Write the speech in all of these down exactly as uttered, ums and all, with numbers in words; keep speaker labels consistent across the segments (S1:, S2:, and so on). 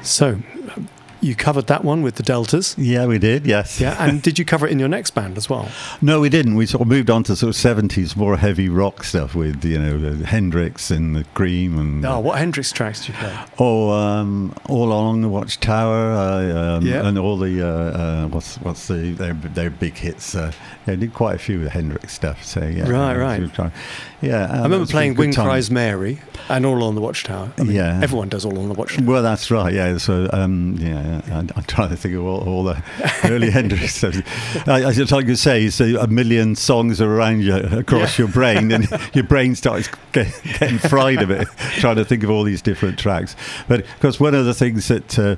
S1: So you covered that one with the Deltas.
S2: Yeah, we did, yes.
S1: Yeah, and did you cover it in your next band as well?
S2: No, we didn't. We sort of moved on to sort of seventies, more heavy rock stuff with, you know, the Hendrix and the Cream. And
S1: Oh, what Hendrix tracks did you play?
S2: Oh, um, All Along the Watchtower, uh, um,
S1: Yeah.
S2: and all the, uh, uh, what's what's the, their, their big hits. Uh, they did quite a few of the Hendrix stuff, so yeah.
S1: Right, right.
S2: Yeah. Um,
S1: I remember playing Wind Cries Mary and All on the Watchtower. I mean,
S2: yeah.
S1: Everyone does All on the Watchtower.
S2: Well, that's right, yeah. So, um, yeah, I'm, I'm trying to think of all, all the early Hendrix stuff. I, I just like you say, so a million songs are around you across your brain, and your brain starts get, getting fried a bit trying to think of all these different tracks. But because one of the things that uh,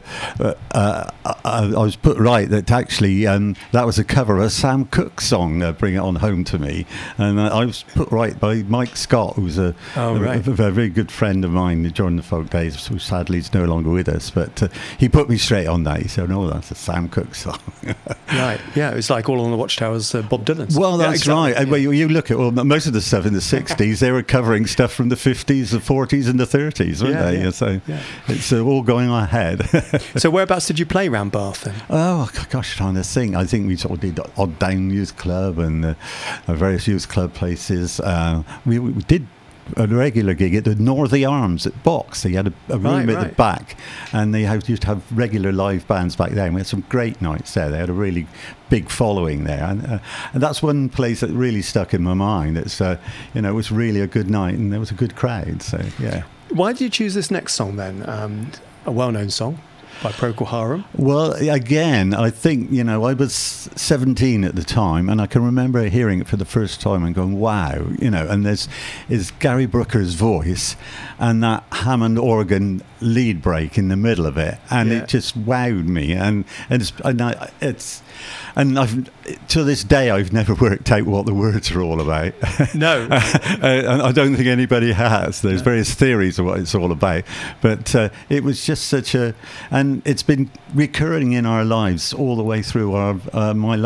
S2: uh, I, I was put right, that actually um, that was a cover of a Sam Cooke song, uh, Bring It On Home to Me, and uh, I was put right by Mike Scott, who's a,
S1: oh,
S2: a,
S1: right.
S2: a, a very good friend of mine during the folk days, who sadly is no longer with us, but uh, he put me straight on that. He said, no, that's a Sam Cooke song.
S1: Right, yeah, it's like All on the Watchtower's uh, Bob Dylan's.
S2: Well, that's
S1: yeah, exactly.
S2: right. And well, you, you look at well, most of the stuff in the sixties, they were covering stuff from the fifties, the forties and the thirties, weren't
S1: Yeah,
S2: they?
S1: yeah,
S2: so
S1: yeah.
S2: it's uh, all going ahead.
S1: So whereabouts did you play around Bath then?
S2: Oh, gosh, trying to think. I think we sort of did Odd Down Youth Club and uh, various youth club places. Uh, we, we did a regular gig at the Northey Arms at Box. They had a, a room
S1: Right,
S2: at
S1: right.
S2: the back, and they have, used to have regular live bands back then. We had some great nights there. They had a really big following there, and, uh, and that's one place that really stuck in my mind. It's uh, you know, it was really a good night, and there was a good crowd. So yeah.
S1: Why did you choose this next song then? Um, a well-known song by Procol Harum.
S2: Well, again, I think, you know, I was seventeen at the time, and I can remember hearing it for the first time and going, wow, you know, and there's is Gary Brooker's voice and that Hammond organ lead break in the middle of it, and
S1: Yeah.
S2: it just wowed me, and, and it's, and I, it's, and I've, to this day, I've never worked out what the words are all about.
S1: No.
S2: uh, and I don't think anybody has. There's
S1: No.
S2: various theories of what it's all about, but uh, it was just such a, and it's been recurring in our lives all the way through our uh, my life.